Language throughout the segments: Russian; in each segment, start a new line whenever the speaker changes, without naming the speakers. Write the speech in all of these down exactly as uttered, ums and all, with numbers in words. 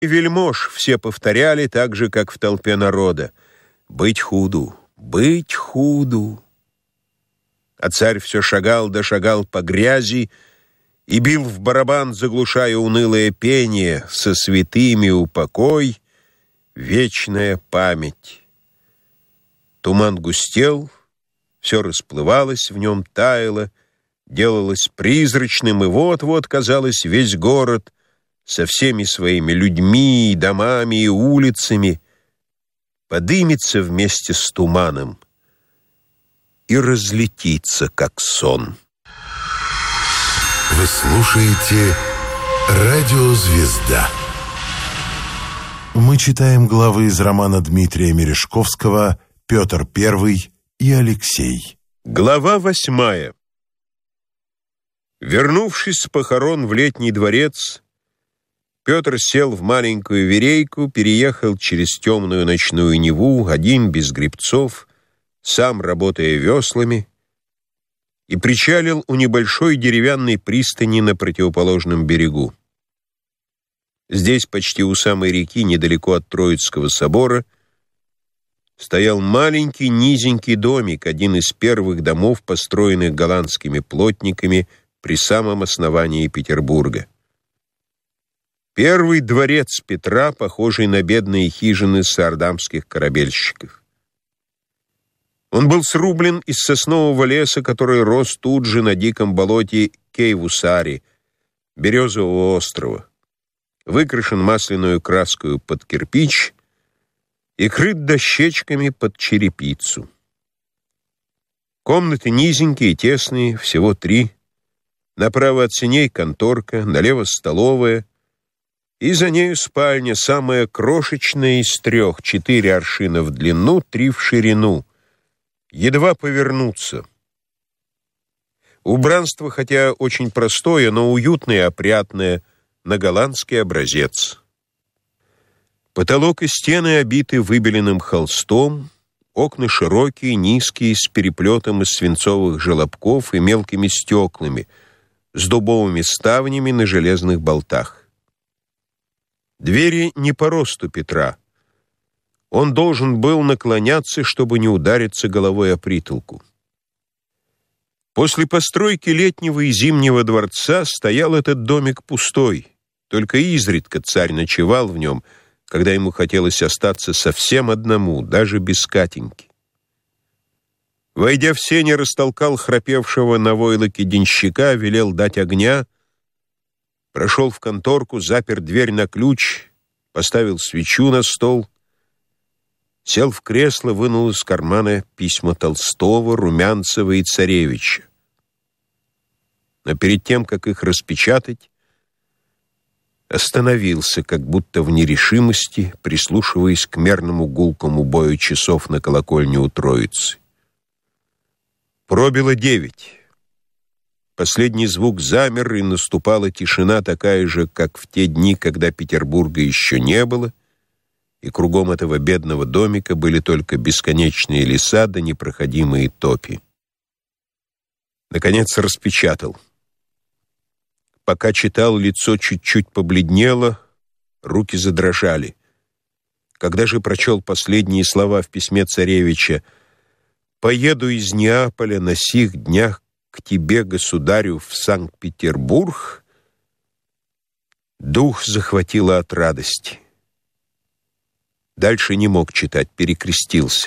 И вельмож все повторяли так же, как в толпе народа: «Быть худу, быть худу». А царь все шагал да шагал по грязи и бил в барабан, заглушая унылое пение: «Со святыми упокой, вечная память». Туман густел, все расплывалось в нем, таяло, делалось призрачным, и вот-вот, казалось, весь город со всеми своими людьми, и домами, и улицами подымется вместе с туманом и разлетится, как сон.
Вы слушаете «Радио Звезда». Мы читаем главы из романа Дмитрия Мережковского «Петр Первый и Алексей».
Глава восьмая. Вернувшись с похорон в Летний дворец, Петр сел в маленькую верейку, переехал через темную ночную Неву, один, без гребцов, сам работая веслами, и причалил у небольшой деревянной пристани на противоположном берегу. Здесь, почти у самой реки, недалеко от Троицкого собора, стоял маленький низенький домик, один из первых домов, построенных голландскими плотниками при самом основании Петербурга. Первый дворец Петра, похожий на бедные хижины саардамских корабельщиков. Он был срублен из соснового леса, который рос тут же на диком болоте Кейвусари, Березового острова, выкрашен масляную краской под кирпич и крыт дощечками под черепицу. Комнаты низенькие и тесные, всего три. Направо от сеней конторка, налево столовая, и за нею спальня, самая крошечная из трех, четыре аршина в длину, три в ширину. Едва повернуться. Убранство, хотя очень простое, но уютное и опрятное, на голландский образец. Потолок и стены обиты выбеленным холстом, окна широкие, низкие, с переплетом из свинцовых желобков и мелкими стеклами, с дубовыми ставнями на железных болтах. Двери не по росту Петра. Он должен был наклоняться, чтобы не удариться головой о притолку. После постройки Летнего и Зимнего дворца стоял этот домик пустой. Только изредка царь ночевал в нем, когда ему хотелось остаться совсем одному, даже без Катеньки. Войдя в сени, растолкал храпевшего на войлоке денщика, велел дать огня, прошел в конторку, запер дверь на ключ, поставил свечу на стол, сел в кресло, вынул из кармана письма Толстого, Румянцева и Царевича. Но перед тем, как их распечатать, остановился, как будто в нерешимости, прислушиваясь к мерному гулкому бою часов на колокольне у Троицы. Пробило девять. Последний звук замер, и наступала тишина, такая же, как в те дни, когда Петербурга еще не было, и кругом этого бедного домика были только бесконечные леса да непроходимые топи. Наконец распечатал. Пока читал, лицо чуть-чуть побледнело, руки задрожали. Когда же прочел последние слова в письме царевича: «Поеду из Неаполя на сих днях к тебе, государю, в Санкт-Петербург», дух захватило от радости. Дальше не мог читать, перекрестился.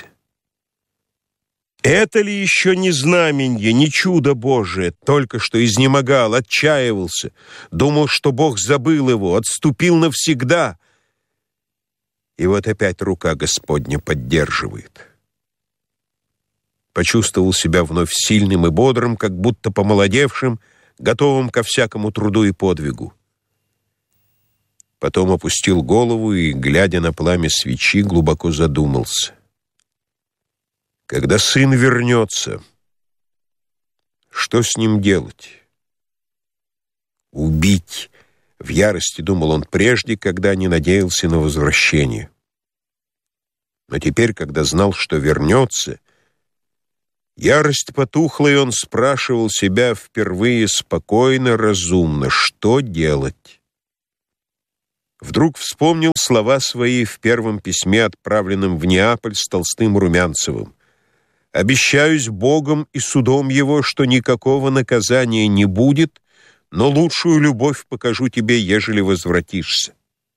Это ли еще не знаменье, не чудо Божие? Только что изнемогал, отчаивался, думал, что Бог забыл его, отступил навсегда. И вот опять рука Господня поддерживает. Почувствовал себя вновь сильным и бодрым, как будто помолодевшим, готовым ко всякому труду и подвигу. Потом опустил голову и, глядя на пламя свечи, глубоко задумался. Когда сын вернется, что с ним делать? Убить. В ярости думал он прежде, когда не надеялся на возвращение. Но теперь, когда знал, что вернется, ярость потухла, и он спрашивал себя впервые спокойно, разумно, что делать. Вдруг вспомнил слова свои в первом письме, отправленном в Неаполь с Толстым Румянцевым. «Обещаюсь Богом и судом Его, что никакого наказания не будет, но лучшую любовь покажу тебе, ежели возвратишься».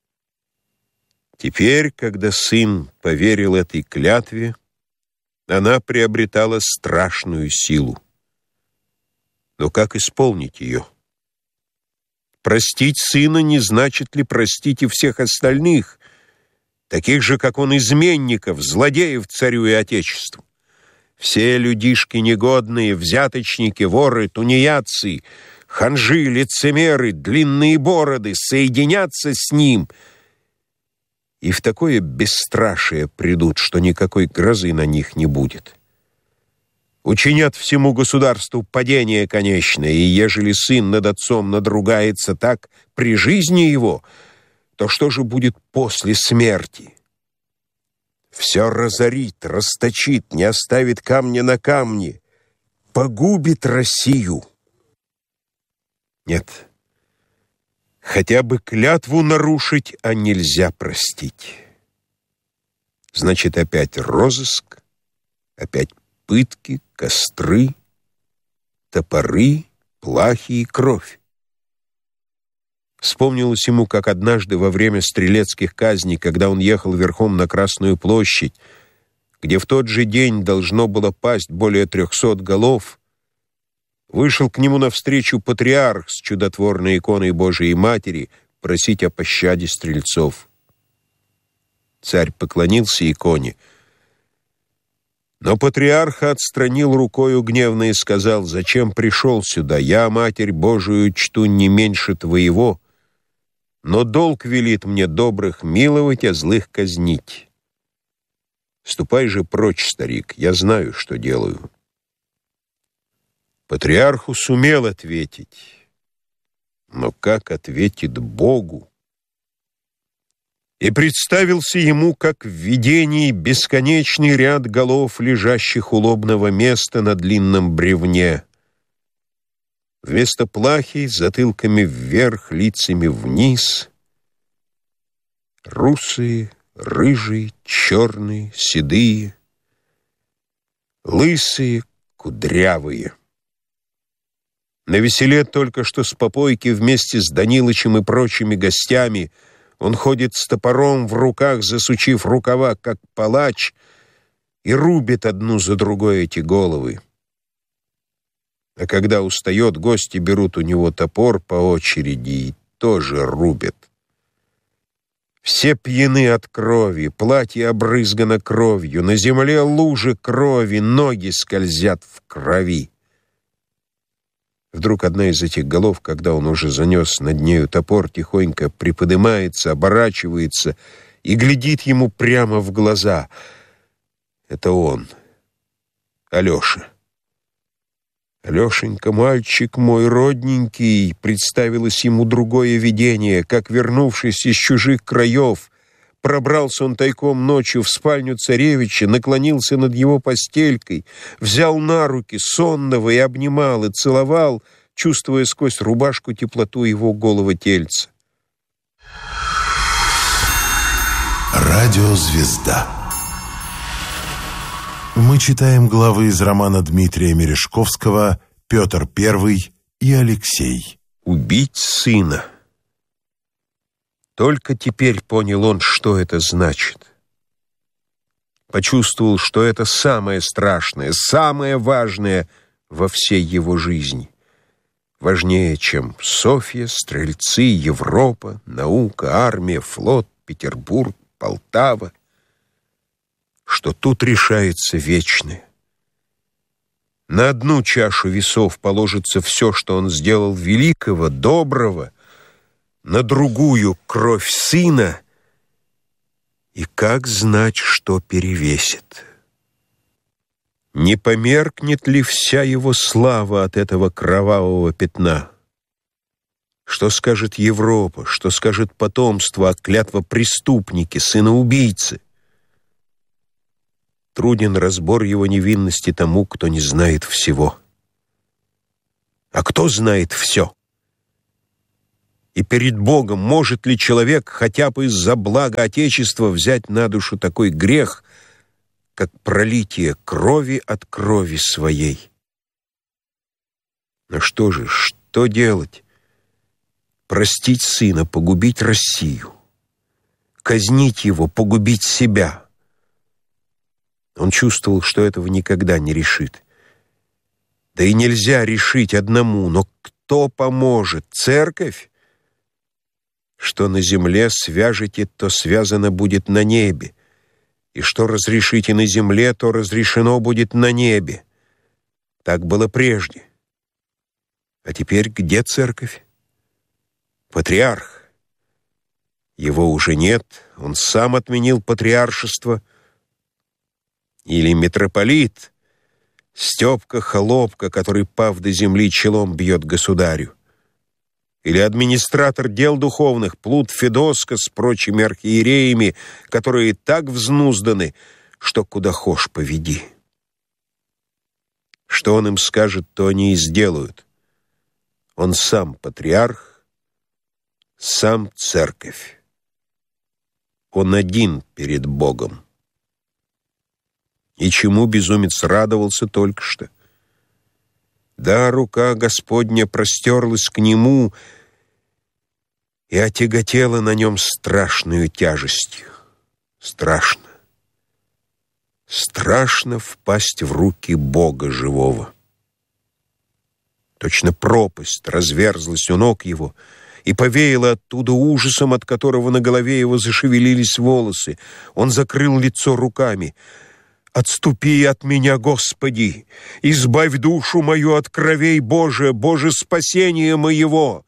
Теперь, когда сын поверил этой клятве, она приобретала страшную силу. Но как исполнить ее? Простить сына не значит ли простить и всех остальных, таких же, как он, изменников, злодеев царю и отечеству? Все людишки негодные, взяточники, воры, тунеядцы, ханжи, лицемеры, длинные бороды соединятся с ним и в такое бесстрашие придут, что никакой грозы на них не будет. Учинят всему государству падение конечное, и ежели сын над отцом надругается так при жизни его, то что же будет после смерти? Все разорит, расточит, не оставит камня на камне, погубит Россию. Нет, хотя бы клятву нарушить, а нельзя простить. Значит, опять розыск, опять пытки, костры, топоры, плахи и кровь. Вспомнилось ему, как однажды во время стрелецких казней, когда он ехал верхом на Красную площадь, где в тот же день должно было пасть более трехсот голов, вышел к нему навстречу патриарх с чудотворной иконой Божией Матери просить о пощаде стрельцов. Царь поклонился иконе, но патриарха отстранил рукою гневно и сказал: «Зачем пришел сюда? Я, Матерь Божию, чту не меньше твоего, но долг велит мне добрых миловать, а злых казнить. Ступай же прочь, старик, я знаю, что делаю». Патриарху сумел ответить, но как ответит Богу? И представился ему, как в видении, бесконечный ряд голов, лежащих у лобного места на длинном бревне. Вместо плахи затылками вверх, лицами вниз. Русые, рыжие, черные, седые, лысые, кудрявые. Навеселе только что с попойки вместе с Данилычем и прочими гостями он ходит с топором в руках, засучив рукава, как палач, и рубит одну за другой эти головы. А когда устает, гости берут у него топор по очереди и тоже рубят. Все пьяны от крови, платье обрызгано кровью, на земле лужи крови, ноги скользят в крови. Вдруг одна из этих голов, когда он уже занес над нею топор, тихонько приподнимается, оборачивается и глядит ему прямо в глаза. Это он, Алеша. «Алешенька, мальчик мой родненький», представилось ему другое видение, как, вернувшись из чужих краев, пробрался он тайком ночью в спальню царевича, наклонился над его постелькой, взял на руки сонного и обнимал, и целовал, чувствуя сквозь рубашку теплоту его голого тельца.
Радиозвезда. Мы читаем главы из романа Дмитрия Мережковского «Петр Первый и Алексей».
Убить сына. Только теперь понял он, что это значит. Почувствовал, что это самое страшное, самое важное во всей его жизни. Важнее, чем Софья, стрельцы, Европа, наука, армия, флот, Петербург, Полтава. Что тут решается вечное. На одну чашу весов положится все, что он сделал великого, доброго, на другую — кровь сына, и как знать, что перевесит? Не померкнет ли вся его слава от этого кровавого пятна? Что скажет Европа, что скажет потомство от клятва преступники, сына убийцы? Труден разбор его невинности тому, кто не знает всего. А кто знает все? И перед Богом может ли человек хотя бы из-за блага Отечества взять на душу такой грех, как пролитие крови от крови своей? Но что же, что делать? Простить сына, погубить Россию. Казнить его, погубить себя. Он чувствовал, что этого никогда не решит. Да и нельзя решить одному, но кто поможет? Церковь? Что на земле свяжете, то связано будет на небе. И что разрешите на земле, то разрешено будет на небе. Так было прежде. А теперь где церковь? Патриарх. Его уже нет, он сам отменил патриаршество. Или митрополит, Степка-холопка, который, пав до земли, челом бьет государю. Или администратор дел духовных, плут Федоска с прочими архиереями, которые так взнузданы, что куда хошь поведи. Что он им скажет, то они и сделают. Он сам патриарх, сам церковь. Он один перед Богом. И чему безумец радовался только что? Да, рука Господня простерлась к нему и отяготела на нем страшную тяжестью. Страшно. Страшно впасть в руки Бога живого. Точно пропасть разверзлась у ног его и повеяла оттуда ужасом, от которого на голове его зашевелились волосы. Он закрыл лицо руками. «Отступи от меня, Господи! Избавь душу мою от кровей Божия, Боже, спасение моего!»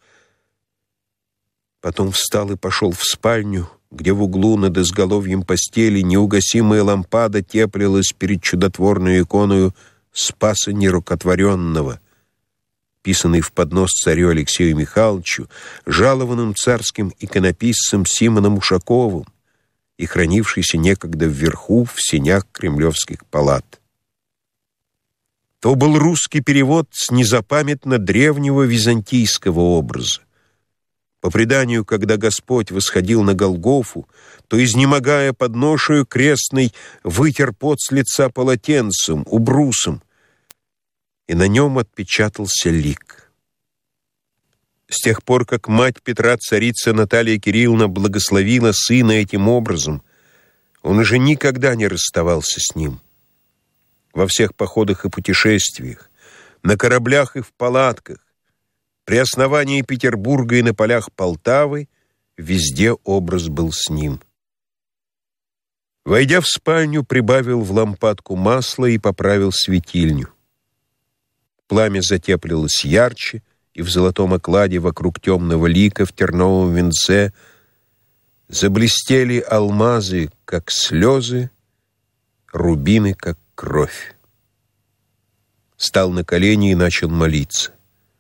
Потом встал и пошел в спальню, где в углу над изголовьем постели неугасимая лампада теплилась перед чудотворной иконою Спаса Нерукотворенного, писанный в поднос царю Алексею Михайловичу, жалованным царским иконописцем Симоном Ушаковым и хранившийся некогда вверху в сенях кремлевских палат. То был русский перевод с незапамятно древнего византийского образа. По преданию, когда Господь восходил на Голгофу, то, изнемогая под ношею крестной, вытер пот с лица полотенцем, убрусом, и на нем отпечатался лик. С тех пор, как мать Петра, царица Наталья Кирилловна, благословила сына этим образом, он уже никогда не расставался с ним. Во всех походах и путешествиях, на кораблях и в палатках, при основании Петербурга и на полях Полтавы, везде образ был с ним. Войдя в спальню, прибавил в лампадку масла и поправил светильню. Пламя затеплилось ярче, и в золотом окладе вокруг темного лика в терновом венце заблестели алмазы, как слезы, рубины, как кровь. Стал на колени и начал молиться.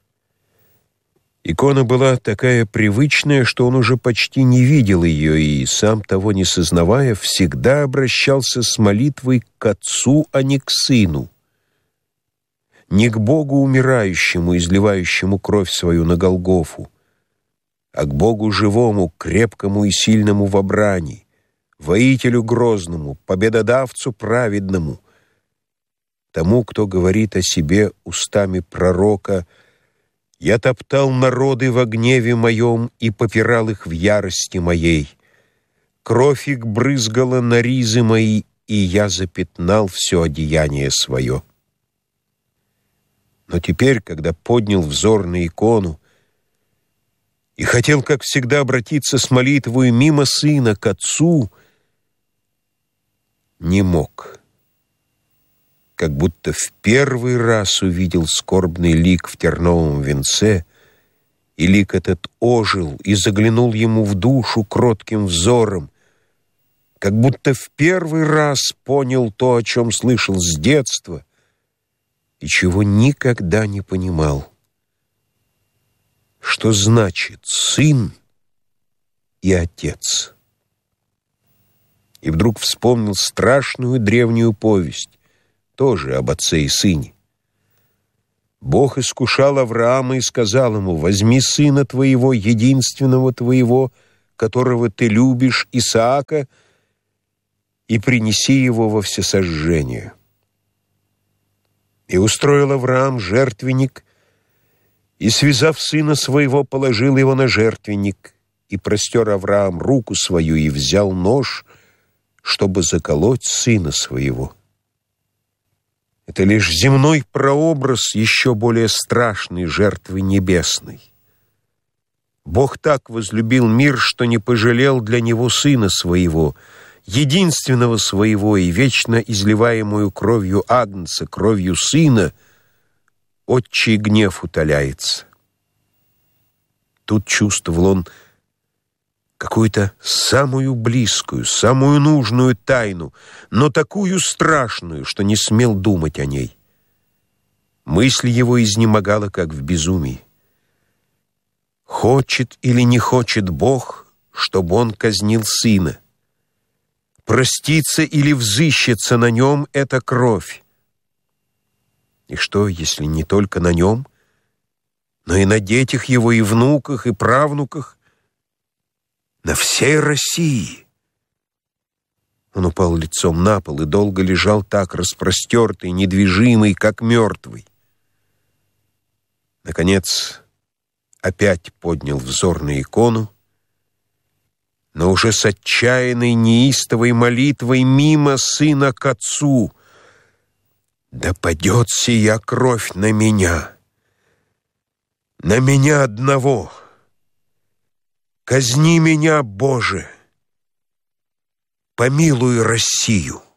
Икона была такая привычная, что он уже почти не видел ее и, сам того не сознавая, всегда обращался с молитвой к Отцу, а не к Сыну. Не к Богу умирающему, изливающему кровь свою на Голгофу, а к Богу живому, крепкому и сильному в обрани, воителю грозному, победодавцу праведному, тому, кто говорит о себе устами пророка: «Я топтал народы во гневе моем и попирал их в ярости моей. Кровь их брызгала на ризы мои, и я запятнал все одеяние свое». Но теперь, когда поднял взор на икону и хотел, как всегда, обратиться с молитвой мимо Сына к Отцу, не мог. Как будто в первый раз увидел скорбный лик в терновом венце, и лик этот ожил и заглянул ему в душу кротким взором, как будто в первый раз понял то, о чем слышал с детства, и чего никогда не понимал. Что значит сын и отец? И вдруг вспомнил страшную древнюю повесть, тоже об отце и сыне. Бог искушал Авраама и сказал ему: «Возьми сына твоего, единственного твоего, которого ты любишь, Исаака, и принеси его во всесожжение». И устроил Авраам жертвенник, и, связав сына своего, положил его на жертвенник, и простер Авраам руку свою и взял нож, чтобы заколоть сына своего. Это лишь земной прообраз еще более страшной жертвы небесной. Бог так возлюбил мир, что не пожалел для него сына своего, единственного своего и вечно изливаемую кровью агнца, кровью сына, отчий гнев утоляется. Тут чувствовал он какую-то самую близкую, самую нужную тайну, но такую страшную, что не смел думать о ней. Мысль его изнемогала, как в безумии. Хочет или не хочет Бог, чтобы он казнил сына? Простится или взыщется на нем эта кровь? И что, если не только на нем, но и на детях его, и внуках, и правнуках, на всей России? Он упал лицом на пол и долго лежал так, распростертый, недвижимый, как мертвый. Наконец, опять поднял взор на икону, но уже с отчаянной неистовой молитвой мимо сына к отцу: «Да падет сия кровь на меня, на меня одного! Казни меня, Боже! Помилуй Россию!»